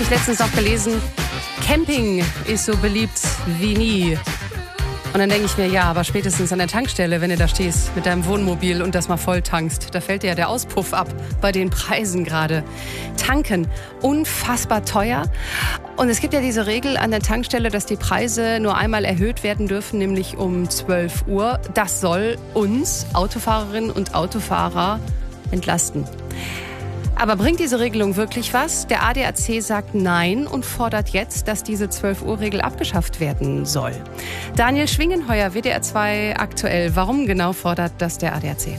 ich letztens noch gelesen, Camping ist so beliebt wie nie. Und dann denke ich mir, ja, aber spätestens an der Tankstelle, wenn du da stehst mit deinem Wohnmobil und das mal voll tankst, da fällt dir ja der Auspuff ab bei den Preisen gerade. Tanken, unfassbar teuer. Und es gibt ja diese Regel an der Tankstelle, dass die Preise nur einmal erhöht werden dürfen, nämlich um 12 Uhr. Das soll uns, Autofahrerinnen und Autofahrer, entlasten. Aber bringt diese Regelung wirklich was? Der ADAC sagt nein und fordert jetzt, dass diese 12-Uhr-Regel abgeschafft werden soll. Daniel Schwingenheuer, WDR 2 aktuell. Warum genau fordert das der ADAC?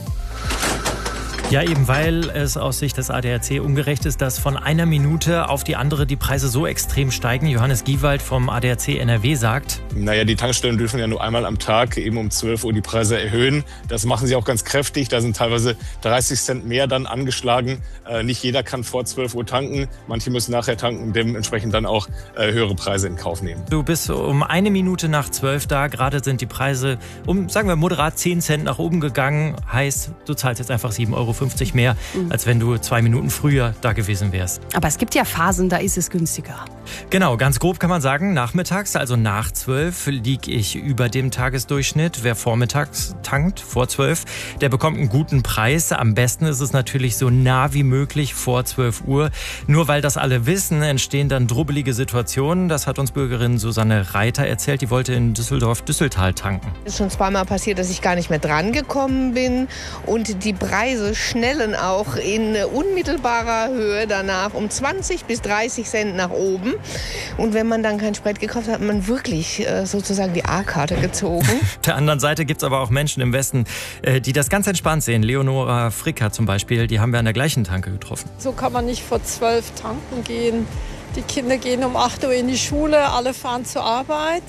Ja, eben weil es aus Sicht des ADAC ungerecht ist, dass von einer Minute auf die andere die Preise so extrem steigen. Johannes Giewald vom ADAC NRW sagt: Naja, die Tankstellen dürfen ja nur einmal am Tag eben um 12 Uhr die Preise erhöhen. Das machen sie auch ganz kräftig. Da sind teilweise 30 Cent mehr dann angeschlagen. Nicht jeder kann vor 12 Uhr tanken. Manche müssen nachher tanken, dementsprechend dann auch höhere Preise in Kauf nehmen. Du bist um eine Minute nach 12 da. Gerade sind die Preise um, sagen wir, moderat 10 Cent nach oben gegangen. Heißt, du zahlst jetzt einfach 7,50 Euro mehr, als wenn du 2 Minuten früher da gewesen wärst. Aber es gibt ja Phasen, da ist es günstiger. Genau, ganz grob kann man sagen, nachmittags, also nach 12, liege ich über dem Tagesdurchschnitt. Wer vormittags tankt, vor 12, der bekommt einen guten Preis. Am besten ist es natürlich so nah wie möglich vor 12 Uhr. Nur weil das alle wissen, entstehen dann drubbelige Situationen. Das hat uns Bürgerin Susanne Reiter erzählt. Die wollte in Düsseldorf-Düsseltal tanken. Es ist schon zweimal passiert, dass ich gar nicht mehr dran gekommen bin und die Preise schnellen auch in unmittelbarer Höhe danach um 20 bis 30 Cent nach oben. Und wenn man dann kein Sprit gekauft hat, hat man wirklich sozusagen die A-Karte gezogen. Auf der anderen Seite gibt es aber auch Menschen im Westen, die das ganz entspannt sehen. Leonora Fricker zum Beispiel, die haben wir an der gleichen Tanke getroffen. So kann man nicht vor 12 tanken gehen. Die Kinder gehen um 8 Uhr in die Schule, alle fahren zur Arbeit.